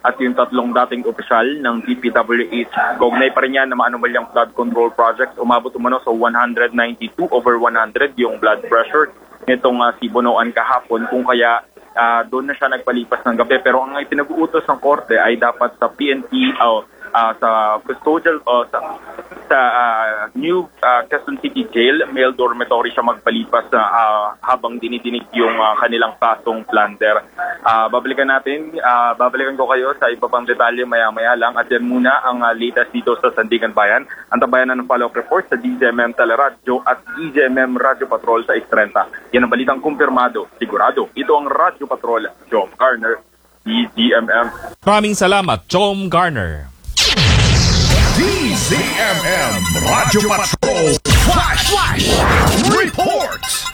at yung 3 dating opisyal ng DPWH. Kaugnay pa rin yan na maanumalyang flood control project. Umabot umano sa 192/100 yung blood pressure nitong si Bonoan kahapon, kung kaya doon na siya nagpalipas ng gabi. Pero ang ipinag-uutos ng korte ay dapat sa PNP sa custodial sa new Quezon City Jail, male dormitory siya magpalipas habang dinidinig yung kanilang kasong plunder. Babalikan ko kayo sa iba pang detalye maya-maya lang, at yan muna ang latest dito sa Sandigan Bayan. Antabayan na ng follow-up report sa DZMM Teleradyo at DZMM Radio Patrol sa X30. Yan ang balitang kumpirmado, sigurado. Ito ang Radio Patrol, Jom Garner, DZMM. Maraming salamat, Jom Garner. DZMM Radio Patrol Flash Reports.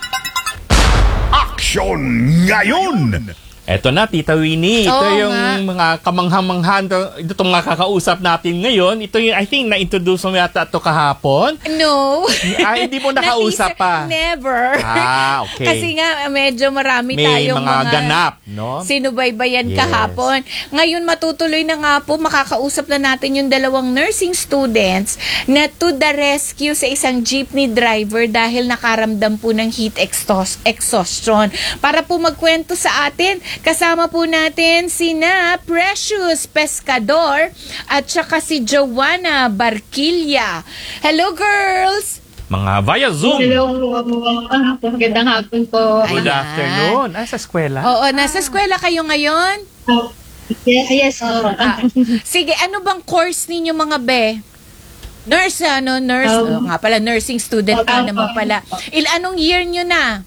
Action ngayon. Eto na, Tita Winnie. Ito yung mga kamangha-manghan. Ito itong mga kakausap natin ngayon. Ito yung, I think, na-introduce mo yata ito kahapon. No. Hindi mo nakausap pa. Never. Okay. Kasi nga, medyo marami may tayong mga ganap, no? Sinubaybayan Yes. kahapon. Ngayon, matutuloy na nga po, makakausap na natin yung 2 nursing students na to the rescue sa isang jeepney driver dahil nakaramdam po ng heat exhaustion. Para po magkwento sa atin, kasama po natin sina Precious Pescador at saka si Joanna Barquilla. Hello, girls! Mga via Zoom. Hello, magandang hapon po. Good afternoon. Sa eskwela? Oo, nasa eskwela kayo ngayon? Yes. Sige, ano bang course ninyo mga be? Nurse, nga pala, nursing student ka naman pala. Anong year nyo na?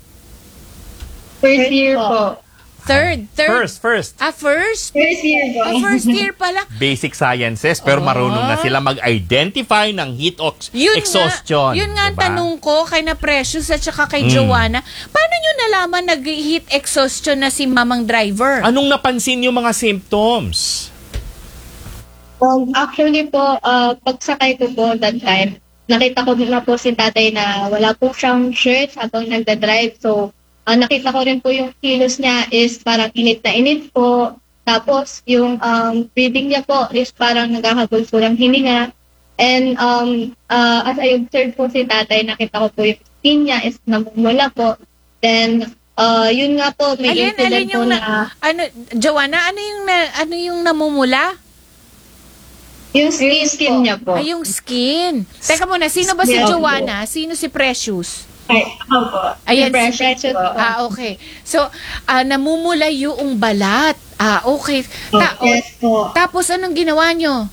First year po. Third? First. First? First year po. First year pala. Basic sciences, pero marunong na sila mag-identify ng heat exhaustion. Yun nga ang diba? tanong ko kay na Precious at saka kay Joanna. Paano nyo nalaman nag-heat exhaustion na si mamang driver? Anong napansin yung mga symptoms? Actually po, pagsakay ko po that time, nakita ko na po si tatay na wala po siyang shirt habang nagda-drive. So, nakita ko rin po yung kilos niya is parang init na init po. Tapos, yung breathing niya po is parang naghahabol po ng hininga. And as I observed po si tatay, nakita ko po yung skin niya is namumula po. Then, yun nga po, may incident po na... Joanna, ano yung namumula? Yung skin niya po. Yung skin. Teka muna, sino ba si Joanna? Sino si Precious? Ay, ako po. Ayan, Precious po. Okay. So, namumula yung balat. Okay. Yes po. Tapos, anong ginawa nyo?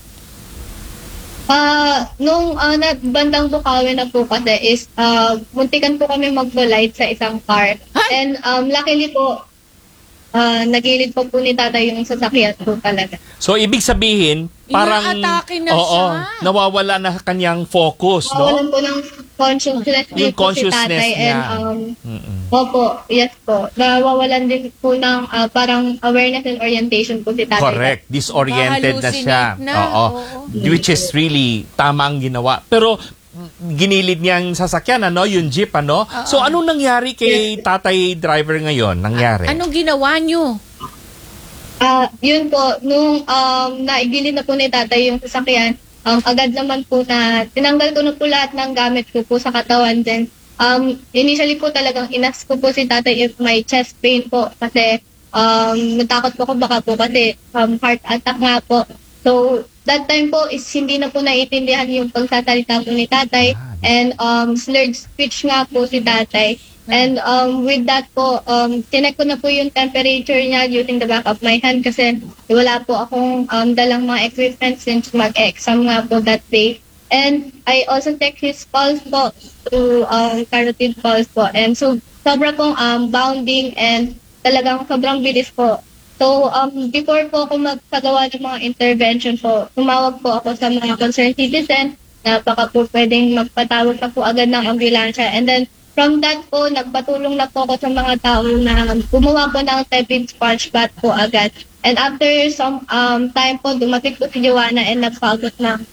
Nung bandang Bukawi na po kasi is, muntikan po kami mag-collide sa isang car. And luckily po, nagilid po ni tatay yung sasakyan po talaga. So, ibig sabihin, parang inaatake na siya. Nawawala na kanyang focus, no? Nawalan po ng consciousness Yung po si consciousness tatay. niya. And, opo, yes po. Nawawalan din po ng parang awareness and orientation po si tatay. Correct. Disoriented na siya. Oo. Which is really tamang ginawa. Pero, ginilid niyang sasakyan, yung jeep, So, anong nangyari kay tatay driver ngayon? Anong ginawa niyo? Yun po, nung naigilid na po ni tatay yung sasakyan, agad naman po na tinanggal ko na po lahat ng gamit ko po sa katawan. Then, initially po talagang inas ko po si tatay if may chest pain po kasi natakot po ko baka po kasi heart attack nga po. So, that time po is hindi na po naiintindihan yung pagsasalita po ni tatay and slurred speech nga po si tatay. And with that po, tinek ko na po yung temperature niya using the back of my hand kasi wala po akong dalang mga equipment since mag-exam nga po that day. And I also check his pulse po to carotid pulse po. And so, sobra pong bounding and talagang sobrang bilis po. So, before po ako magpagawa ng mga intervention po, tumawag po ako sa mga concerned citizen na baka po pwedeng magpatawag pa po agad ng ambulansya. And then, from that po, nagpatulong na po ako sa mga tao na gumawa po ng tepid sponge bath po agad. And after some time po, dumating po si Joanna and nagpagot na.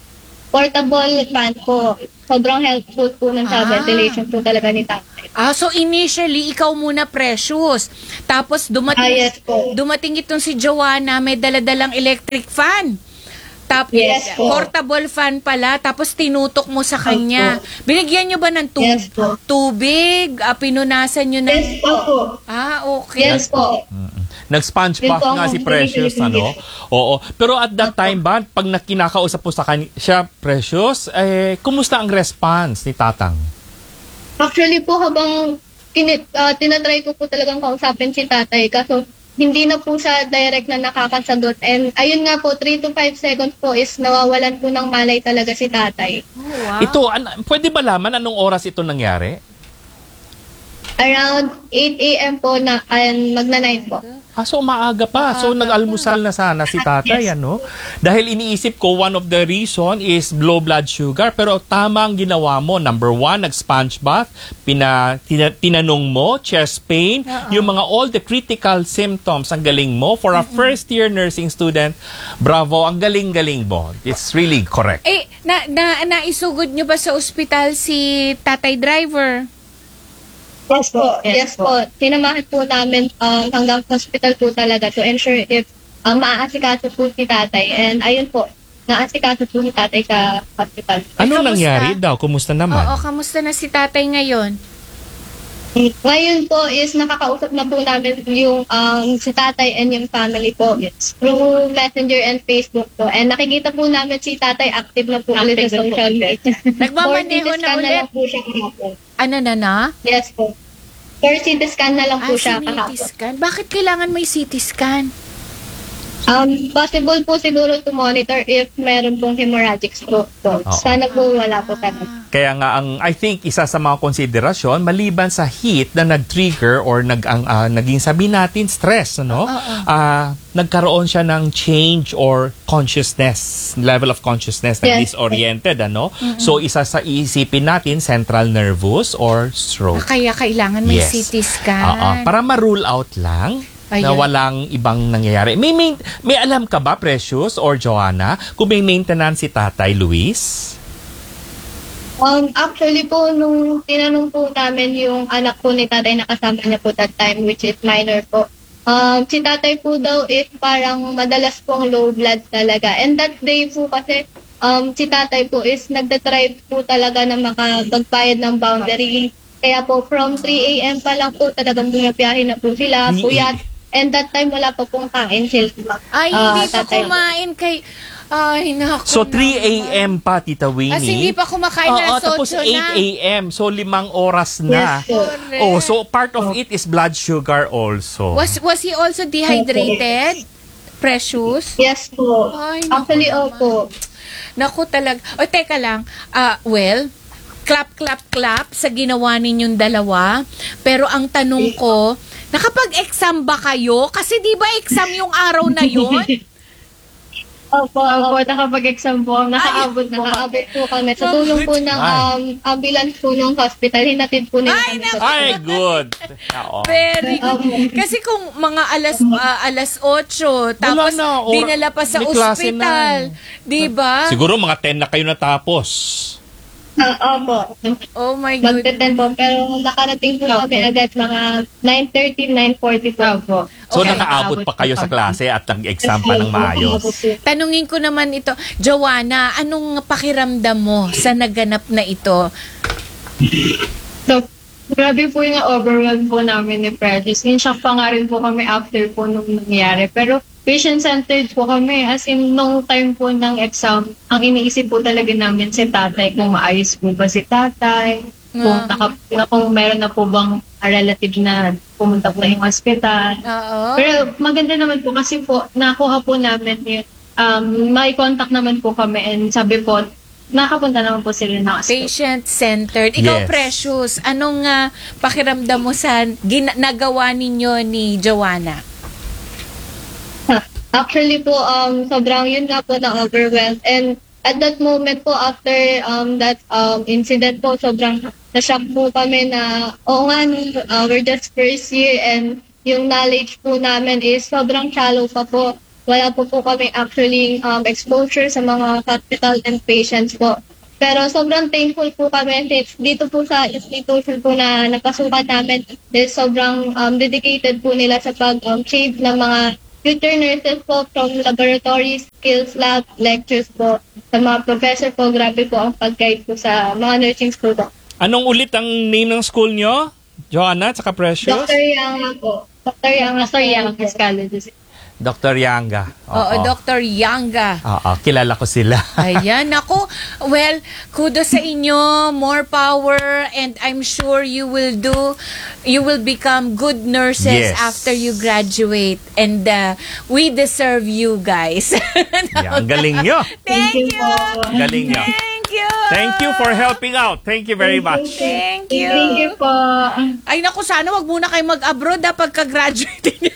portable fan po. Sobrang helpful po nun sa ventilation po talaga ni tatay. So initially, ikaw muna, Precious. Tapos Yes po. dumating itong si Joanna, may daladalang electric fan. Tapos, Yes po. portable fan pala, tapos tinutok mo sa kanya. Binigyan nyo ba ng Yes po. tubig? Pinunasan nyo ng... Yes po. Okay. Yes po. Nag-sponge Yun bath po nga ang si Precious, pinipili. ano? Oo. Pero at that time ba, pag kinakausap po sa siya, Precious, kumusta ang response ni Tatang? Actually po, habang tinatry ko po talagang kausapin si tatay, kaso hindi na po siya direct na nakakasagot. And ayun nga po, 3 to 5 seconds po is nawawalan po ng malay talaga si tatay. Wow. Ito, pwede ba laman anong oras ito nangyari? Around 8 a.m. po na, magna-9 po. So maaga pa. So nag-almusal na sana si tatay, ano? Dahil iniisip ko, one of the reason is low blood sugar. Pero tama ang ginawa mo. Number 1, nag-sponge bath. Tinanong mo, chest pain, yung mga all the critical symptoms. Ang galing mo. For a first-year nursing student, bravo, ang galing-galing mo. It's really correct. Naisugod nyo ba sa ospital si tatay driver? Yes po. Yes po. Sinamahan po namin hanggang hospital po talaga to ensure if maaasikaso po si tatay. And ayun po, naasikaso po si tatay sa hospital. Ano kamusta? nangyari daw? Kumusta naman? Oo, kamusta na si tatay ngayon? Ngayon po is nakakausap na po namin yung si tatay and yung family po through Messenger and Facebook po. And nakikita po namin si tatay active na po ulit sa social media. Nagmamaneho na CT scan ulit? lang po siya kahapon. Ano na? Yes po. For CT scan na lang po siya CT kahapon. scan. Bakit kailangan may CT scan? Possible po siguro to monitor if meron pong hemorrhagic stroke po. Oo. Sana po wala po talaga. Kaya nga I think isa sa mga konsiderasyon maliban sa heat na nag-trigger or naging sabi natin stress, ano? Nagkaroon siya ng change or consciousness, level of consciousness na Yes. disoriented, ano? So isa sa iisipin natin central nervous or stroke. Kaya kailangan may Yes. CT scan. Para ma-rule out lang na Ayun. walang ibang nangyayari. May alam ka ba, Precious or Joanna, kung may maintenance si Tatay Luis? Actually po, nung tinanong po namin yung anak po ni tatay na kasama niya po that time, which is minor po, si tatay po daw is parang madalas pong low blood talaga. And that day po kasi, si tatay po is nagtatry po talaga na magbayad ng boundary. Kaya po, from 3 a.m. pa lang po, talagang bumabiyahe na po sila, puyat. And that time, wala pa pong kain sila. Ay, hindi pa tatay. kumain kay... Ay, naku. So 3 a.m. pa, Tita Winnie? As hindi pa kumakain na tapos 8 na. a.m. So 5 oras na. Yes, po. Oh, so part of it is blood sugar also. Was he also dehydrated? Precious? Yes po. Ay, naku Actually, naman. opo. Naku talaga. O, teka lang. Well, clap sa ginawa ninyong dalawa. Pero ang tanong ko, nakapag-exam ba kayo? Kasi di ba exam yung araw na yun? Opo, nakapag-exam po. Nakaabot po kami. Sa tulong po ng ambulance po ng hospital, hinatid po nila Ay, kami. naku. Ay, good. Oo. Very good. Kasi kung mga alas 8, tapos na, dinala pa sa may klase ospital. Di ba? Siguro mga 10 na kayo natapos. Opo. Oh my God. Magte-10 po. Pero nakarating po kami agad mga 9:30, 9:40 po. So Okay. nakaabot pa kayo sa klase at nag-exam pa ng maayos. Tanungin ko naman ito, Joanna, anong pakiramdam mo sa naganap na ito? So, grabe po yung overwhelm po namin ni Precious. In-shock pa nga rin po kami after po nung nangyari. Pero patient-centered po kami. As in, nung time po ng exam, ang iniisip po talaga namin si tatay, kung maayos po ba si tatay, kung meron na po bang relative na pumunta po na yung hospital. Oo. Pero maganda naman po kasi po, nakuha po namin yun. May contact naman po kami and sabi po, nakapunta naman po sila ng hospital. Patient-centered. Ikaw, Yes. Precious, anong pakiramdam mo sa nagawa ninyo ni Joanna? Actually po, sobrang yun nga po na-overwhelmed. And at that moment po, after that incident po, sobrang na-shock po kami na, we're just first year and yung knowledge po namin is sobrang shallow pa po. wala po kami actually exposure sa mga hospital and patients po. Pero sobrang thankful po kami dito po sa institution po na napasukan namin dahil sobrang dedicated po nila sa pag-shape ng mga future nurses po from laboratory, skills lab, lectures po. Sa mga professor po, grabe po ang pag-guide po sa mga nursing school po. Anong ulit ang name ng school nyo? Joanna, tsaka Precious? Dr. Yanga po. Dr. Yanga Psychologist. Dr. Yanga. Oo, Dr. Yanga. Oo, kilala ko sila. Ayan, ako. Well, kudos sa inyo. More power, and I'm sure you will become good nurses Yes. after you graduate. And we deserve you guys. Yan, galing nyo. Thank you. Galing nyo. Thank you. Thank you for helping out. Thank you very much. Thank you. Thank you po. Ay naku, sana wag muna kayo mag-abroad pagka-graduate niyo.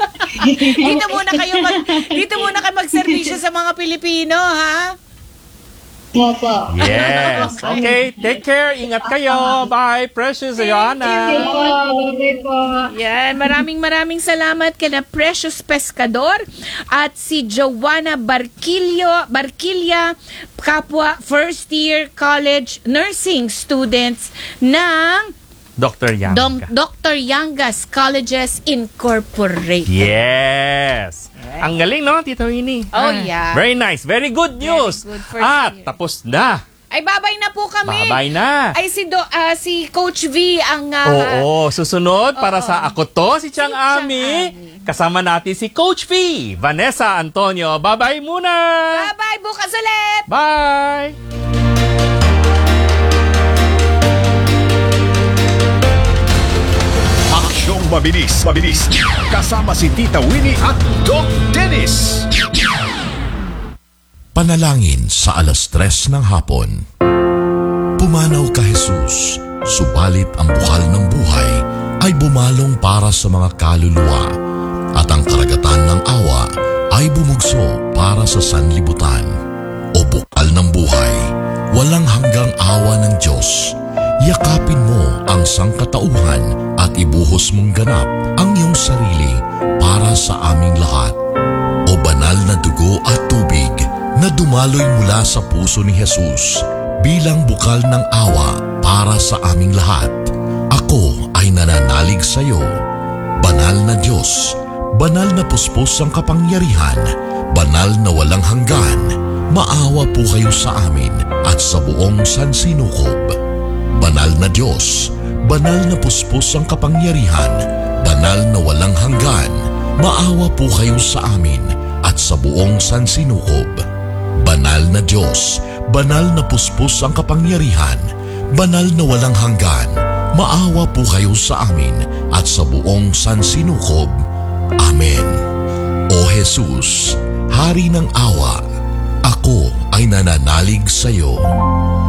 Dito muna kayo magserbisyo sa mga Pilipino, ha? Opo. Yes. Okay, take care. Ingat kayo. Bye, Precious Joanna. Yan, maraming salamat kay na Precious Pescador at si Joanna Barquilla, kapwa first year college nursing students ng Dr. Yanga. Dr. Yanga's Colleges Incorporated. Yes. Ang galing, no, Tito Winnie? Oh, yeah. Very nice. Very good news. Very good first At year. tapos na. Ay, babay na po kami. Babay na. Ay, si Coach V ang... Oo, susunod para oo. sa Ako To, si Chang Chang Ami. Ami. Kasama natin si Coach V, Vanessa Antonio. Bye-bye muna. Bye-bye, bukas ulit. Bye. Aksyong mabilis. Kasama si Tita Winnie at Doc Dennis. Panalangin sa 3:00 ng hapon. Pumanaw ka, Jesus, subalit ang bukal ng buhay ay bumalong para sa mga kaluluwa at ang karagatan ng awa ay bumugso para sa sanlibutan. O bukal ng buhay, walang hanggang awa ng Diyos. Yakapin mo ang sangkatauhan at ibuhos mong ganap ang iyong sarili para sa aming lahat. O banal na dugo at tubig na dumaloy mula sa puso ni Jesus bilang bukal ng awa para sa aming lahat. Ako ay nananalig sa iyo. Banal na Diyos, banal na puspos ang kapangyarihan, banal na walang hanggan, maawa po kayo sa amin at sa buong sansinukob. Banal na Diyos, banal na puspos ang kapangyarihan, banal na walang hanggan, maawa po kayo sa amin at sa buong sansinukob. Banal na Diyos, banal na puspos ang kapangyarihan, banal na walang hanggan, maawa po kayo sa amin at sa buong sansinukob. Amen. O Jesus, Hari ng awa, ako ay nananalig sa iyo.